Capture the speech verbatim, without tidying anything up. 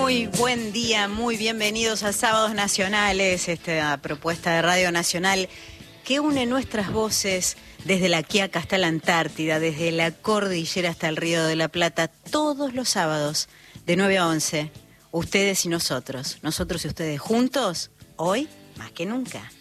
Muy buen día, muy bienvenidos a Sábados Nacionales, esta propuesta de Radio Nacional que une nuestras voces desde la Quiaca hasta la Antártida, desde la cordillera hasta el Río de la Plata, todos los sábados de nueve a once. Ustedes y nosotros, nosotros y ustedes juntos, hoy más que nunca.